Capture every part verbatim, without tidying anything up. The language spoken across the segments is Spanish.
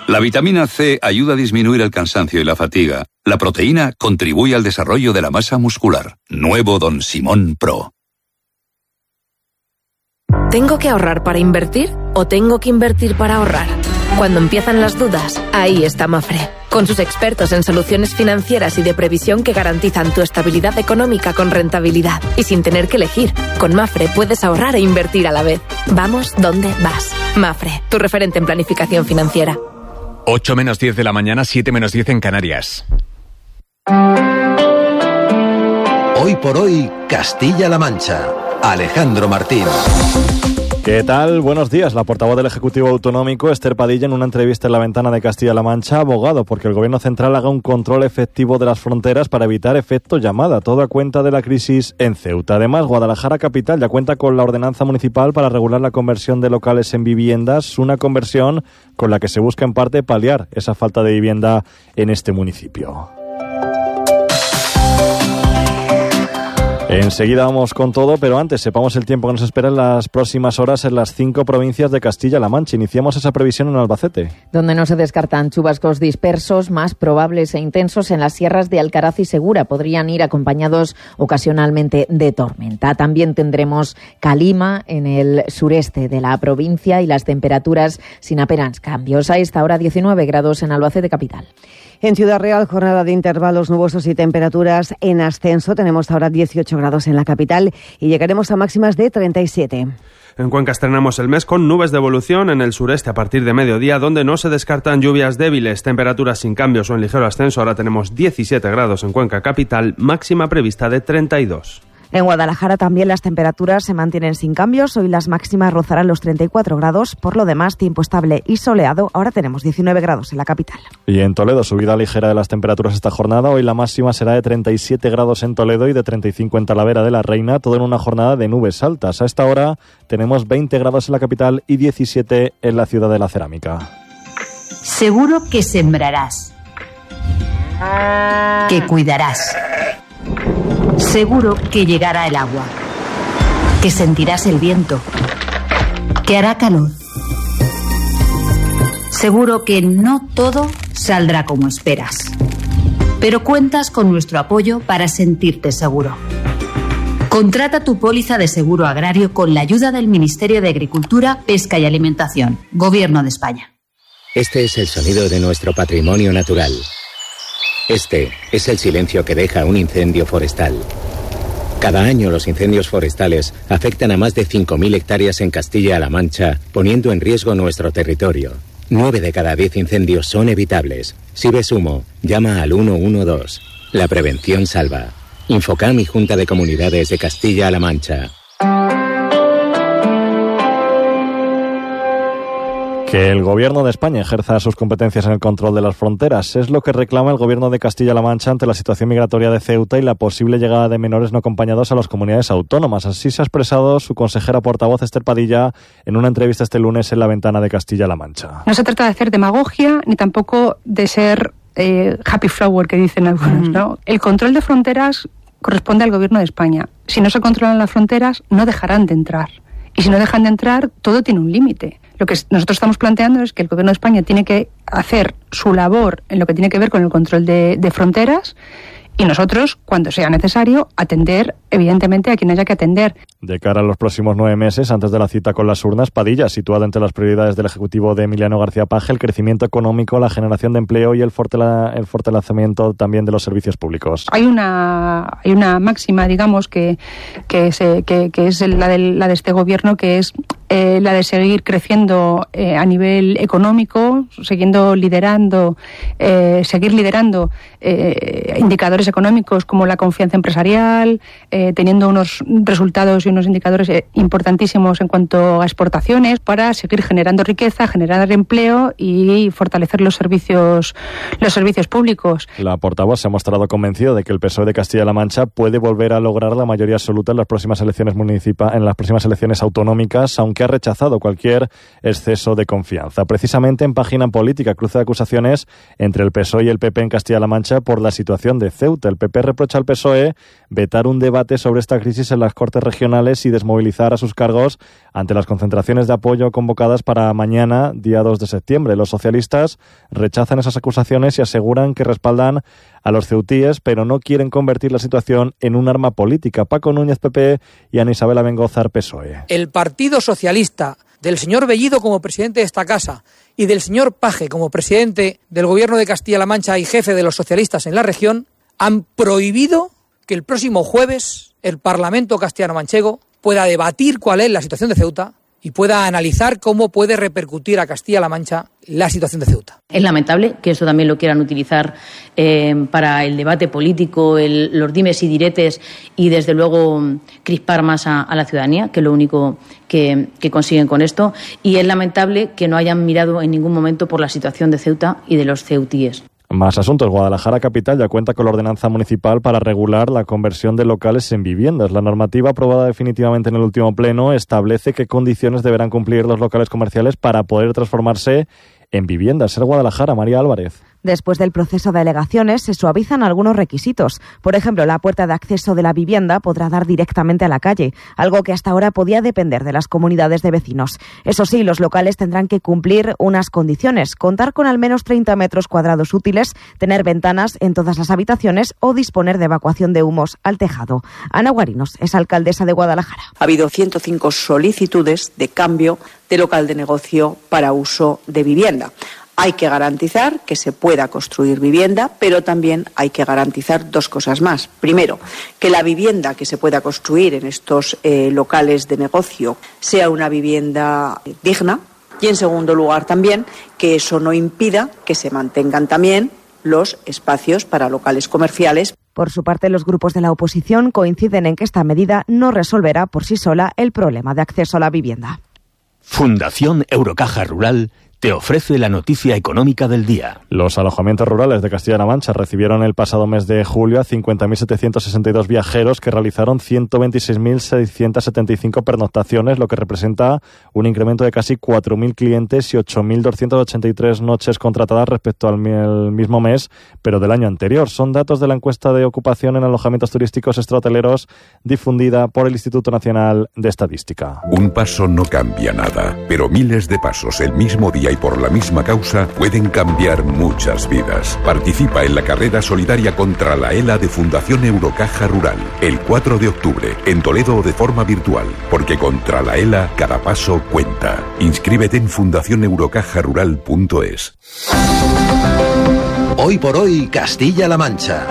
La vitamina C ayuda a disminuir el cansancio y la fatiga. La proteína contribuye al desarrollo de la masa muscular. Nuevo Don Simón Pro. ¿Tengo que ahorrar para invertir o tengo que invertir para ahorrar? Cuando empiezan las dudas, ahí está Mafre, con sus expertos en soluciones financieras y de previsión que garantizan tu estabilidad económica con rentabilidad. Y sin tener que elegir, con Mafre puedes ahorrar e invertir a la vez. Vamos donde vas. Mafre, tu referente en planificación financiera. ocho menos diez de la mañana, siete menos diez en Canarias. Hoy por hoy, Castilla-La Mancha. Alejandro Martín. ¿Qué tal? Buenos días. La portavoz del Ejecutivo Autonómico, Esther Padilla, en una entrevista en La Ventana de Castilla-La Mancha, ha abogado porque el Gobierno central haga un control efectivo de las fronteras para evitar efecto llamada, todo a cuenta de la crisis en Ceuta. Además, Guadalajara capital ya cuenta con la ordenanza municipal para regular la conversión de locales en viviendas, una conversión con la que se busca en parte paliar esa falta de vivienda en este municipio. Enseguida vamos con todo, pero antes sepamos el tiempo que nos espera en las próximas horas en las cinco provincias de Castilla-La Mancha. Iniciamos esa previsión en Albacete, donde no se descartan chubascos dispersos, más probables e intensos en las sierras de Alcaraz y Segura. Podrían ir acompañados ocasionalmente de tormenta. También tendremos calima en el sureste de la provincia y las temperaturas sin apenas cambios. A esta hora diecinueve grados en Albacete capital. En Ciudad Real, jornada de intervalos nubosos y temperaturas en ascenso. Tenemos ahora dieciocho grados en la capital y llegaremos a máximas de treinta y siete. En Cuenca estrenamos el mes con nubes de evolución en el sureste a partir de mediodía, donde no se descartan lluvias débiles, temperaturas sin cambios o en ligero ascenso. Ahora tenemos diecisiete grados en Cuenca capital, máxima prevista de treinta y dos. En Guadalajara también las temperaturas se mantienen sin cambios. Hoy las máximas rozarán los treinta y cuatro grados. Por lo demás, tiempo estable y soleado. Ahora tenemos diecinueve grados en la capital. Y en Toledo, subida ligera de las temperaturas esta jornada. Hoy la máxima será de treinta y siete grados en Toledo y de treinta y cinco en Talavera de la Reina. Todo en una jornada de nubes altas. A esta hora tenemos veinte grados en la capital y diecisiete en la ciudad de la Cerámica. Seguro que sembrarás, que cuidarás. Seguro que llegará el agua, que sentirás el viento, que hará calor. Seguro que no todo saldrá como esperas, pero cuentas con nuestro apoyo para sentirte seguro. Contrata tu póliza de seguro agrario con la ayuda del Ministerio de Agricultura, Pesca y Alimentación, Gobierno de España. Este es el sonido de nuestro patrimonio natural. Este es el silencio que deja un incendio forestal. Cada año los incendios forestales afectan a más de cinco mil hectáreas en Castilla-La Mancha, poniendo en riesgo nuestro territorio. Nueve de cada diez incendios son evitables. Si ves humo, llama al uno uno dos. La prevención salva. Infocam y Junta de Comunidades de Castilla-La Mancha. Que el Gobierno de España ejerza sus competencias en el control de las fronteras es lo que reclama el Gobierno de Castilla-La Mancha ante la situación migratoria de Ceuta y la posible llegada de menores no acompañados a las comunidades autónomas. Así se ha expresado su consejera portavoz Esther Padilla en una entrevista este lunes en La Ventana de Castilla-La Mancha. No se trata de hacer demagogia ni tampoco de ser eh, happy flower, que dicen algunos, ¿no? El control de fronteras corresponde al Gobierno de España. Si no se controlan las fronteras, no dejarán de entrar. Y si no dejan de entrar, todo tiene un límite. Lo que nosotros estamos planteando es que el Gobierno de España tiene que hacer su labor en lo que tiene que ver con el control de, de fronteras y nosotros, cuando sea necesario, atender, evidentemente, a quien haya que atender. De cara a los próximos nueve meses, antes de la cita con las urnas, Padilla, situada entre las prioridades del Ejecutivo de Emiliano García Paje, el crecimiento económico, la generación de empleo y el, fortale- el fortalecimiento también de los servicios públicos. Hay una hay una máxima, digamos, que que, se, que, que es la de, la de este Gobierno, que es eh, la de seguir creciendo eh, a nivel económico, siguiendo liderando, eh, seguir liderando eh, indicadores económicos como la confianza empresarial, eh, teniendo unos resultados y unos indicadores eh, importantísimos en cuanto a exportaciones para seguir generando riqueza, generar empleo y fortalecer los servicios los servicios públicos. La portavoz se ha mostrado convencido de que el P S O E de Castilla-La Mancha puede volver a lograr la mayoría absoluta en las próximas elecciones municipales, en las próximas elecciones autonómicas, aunque que ha rechazado cualquier exceso de confianza. Precisamente en Página Política cruce de acusaciones entre el P S O E y el P P en Castilla-La Mancha por la situación de Ceuta. El P P reprocha al P S O E vetar un debate sobre esta crisis en las Cortes regionales y desmovilizar a sus cargos ante las concentraciones de apoyo convocadas para mañana, día dos de septiembre. Los socialistas rechazan esas acusaciones y aseguran que respaldan a los ceutíes, pero no quieren convertir la situación en un arma política. Paco Núñez, P P, y Ana Isabel Bengozar, P S O E. El Partido Socialista, del señor Bellido como presidente de esta casa y del señor Paje como presidente del Gobierno de Castilla-La Mancha y jefe de los socialistas en la región, han prohibido que el próximo jueves el Parlamento castellano-manchego pueda debatir cuál es la situación de Ceuta y pueda analizar cómo puede repercutir a Castilla-La Mancha la situación de Ceuta. Es lamentable que esto también lo quieran utilizar eh, para el debate político, el, los dimes y diretes y, desde luego, crispar más a, a la ciudadanía, que es lo único que, que consiguen con esto. Y es lamentable que no hayan mirado en ningún momento por la situación de Ceuta y de los ceutíes. Más asuntos. Guadalajara capital ya cuenta con la ordenanza municipal para regular la conversión de locales en viviendas. La normativa aprobada definitivamente en el último pleno establece qué condiciones deberán cumplir los locales comerciales para poder transformarse en viviendas. Ser Guadalajara, María Álvarez. Después del proceso de alegaciones se suavizan algunos requisitos. Por ejemplo, la puerta de acceso de la vivienda podrá dar directamente a la calle, algo que hasta ahora podía depender de las comunidades de vecinos. Eso sí, los locales tendrán que cumplir unas condiciones: contar con al menos treinta metros cuadrados útiles, tener ventanas en todas las habitaciones o disponer de evacuación de humos al tejado. Ana Guarinos es alcaldesa de Guadalajara. Ha habido ciento cinco solicitudes de cambio de local de negocio para uso de vivienda. Hay que garantizar que se pueda construir vivienda, pero también hay que garantizar dos cosas más. Primero, que la vivienda que se pueda construir en estos eh, locales de negocio sea una vivienda digna. Y, en segundo lugar, también que eso no impida que se mantengan también los espacios para locales comerciales. Por su parte, los grupos de la oposición coinciden en que esta medida no resolverá por sí sola el problema de acceso a la vivienda. Fundación Eurocaja Rural te ofrece la noticia económica del día. Los alojamientos rurales de Castilla-La Mancha recibieron el pasado mes de julio a cincuenta mil setecientos sesenta y dos viajeros que realizaron ciento veintiséis mil seiscientos setenta y cinco pernoctaciones, lo que representa un incremento de casi cuatro mil clientes y ocho mil doscientas ochenta y tres noches contratadas respecto al mismo mes, pero del año anterior. Son datos de la encuesta de ocupación en alojamientos turísticos extrahoteleros difundida por el Instituto Nacional de Estadística. Un paso no cambia nada, pero miles de pasos el mismo día y por la misma causa pueden cambiar muchas vidas. Participa en la carrera solidaria contra la ELA de Fundación Eurocaja Rural el cuatro de octubre en Toledo o de forma virtual, porque contra la ELA cada paso cuenta. Inscríbete en fundación eurocaja rural punto es. Hoy por hoy, Castilla-La Mancha.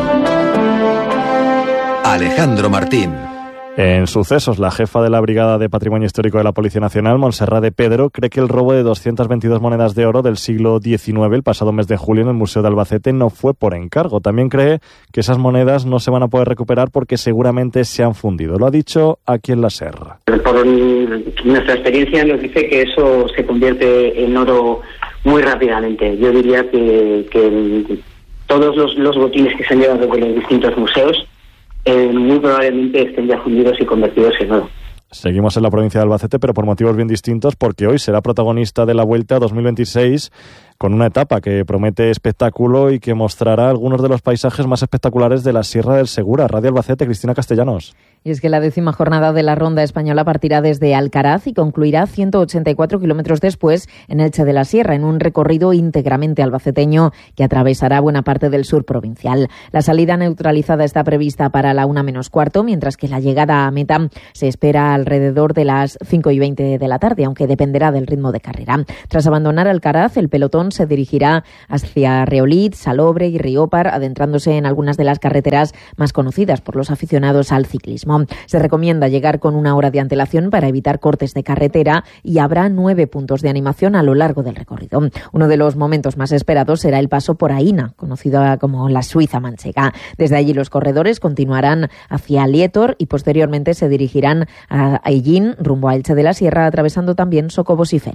Alejandro Martín. En sucesos, la jefa de la Brigada de Patrimonio Histórico de la Policía Nacional, Montserrat de Pedro, cree que el robo de doscientas veintidós monedas de oro del siglo diecinueve el pasado mes de julio en el Museo de Albacete no fue por encargo. También cree que esas monedas no se van a poder recuperar porque seguramente se han fundido. Lo ha dicho aquí en la SER. Por nuestra experiencia nos dice que eso se convierte en oro muy rápidamente. Yo diría que, que todos los, los botines que se han llevado de los distintos museos Eh, muy probablemente estén ya fundidos y convertidos en oro. Seguimos en la provincia de Albacete, pero por motivos bien distintos, porque hoy será protagonista de la Vuelta dos mil veintiséis con una etapa que promete espectáculo y que mostrará algunos de los paisajes más espectaculares de la Sierra del Segura. Radio Albacete, Cristina Castellanos. Y es que la décima jornada de la Ronda Española partirá desde Alcaraz y concluirá ciento ochenta y cuatro kilómetros después en Elche de la Sierra, en un recorrido íntegramente albaceteño que atravesará buena parte del sur provincial. La salida neutralizada está prevista para la una menos cuarto, mientras que la llegada a meta se espera alrededor de las cinco y veinte de la tarde, aunque dependerá del ritmo de carrera. Tras abandonar Alcaraz, el pelotón se dirigirá hacia Reolid, Salobre y Riópar, adentrándose en algunas de las carreteras más conocidas por los aficionados al ciclismo. Se recomienda llegar con una hora de antelación para evitar cortes de carretera y habrá nueve puntos de animación a lo largo del recorrido. Uno de los momentos más esperados será el paso por Aína, conocida como la Suiza manchega. Desde allí los corredores continuarán hacia Lietor y posteriormente se dirigirán a Aillín, rumbo a Elche de la Sierra, atravesando también Socobos y Férez.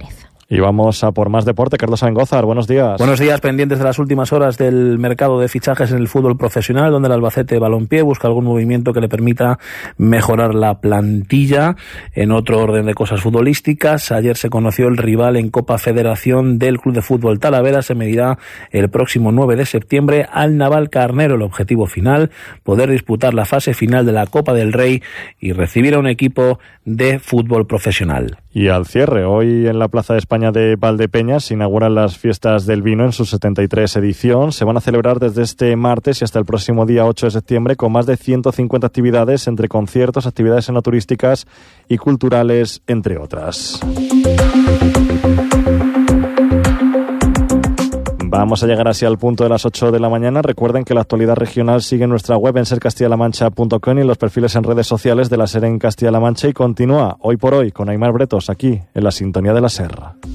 Y vamos a por más deporte. Carlos Alengózar, buenos días. Buenos días, pendientes de las últimas horas del mercado de fichajes en el fútbol profesional, donde el Albacete Balompié busca algún movimiento que le permita mejorar la plantilla. En otro orden de cosas futbolísticas, ayer se conoció el rival en Copa Federación del Club de Fútbol Talavera. Se medirá el próximo nueve de septiembre al Navalcarnero. El objetivo final, poder disputar la fase final de la Copa del Rey y recibir a un equipo de fútbol profesional. Y al cierre, hoy en la Plaza de España de Valdepeñas se inauguran las fiestas del vino en su setenta y tres edición. Se van a celebrar desde este martes y hasta el próximo día ocho de septiembre con más de ciento cincuenta actividades entre conciertos, actividades enoturísticas y culturales, entre otras. Vamos a llegar así al punto de las ocho de la mañana. Recuerden que la actualidad regional sigue en nuestra web en ser castilla la mancha punto com y en los perfiles en redes sociales de la SER en Castilla-La Mancha, y continúa hoy por hoy con Aimar Bretos aquí en la sintonía de la SER.